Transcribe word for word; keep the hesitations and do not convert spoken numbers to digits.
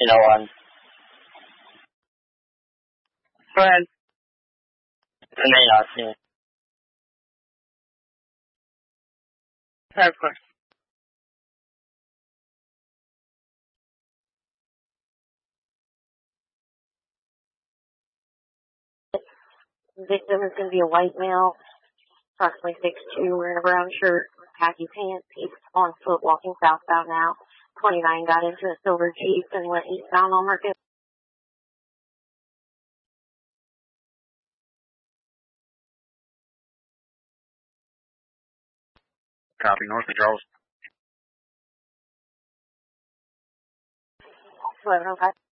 You know, on. Go ahead. And they asked me. Of course. Victim is going to be a white male, approximately six two, wearing a brown shirt, khaki pants. He's on foot walking southbound now. twenty-nine got into a silver Jeep and went eastbound on Market. Copy, North Patrols. eleven oh five.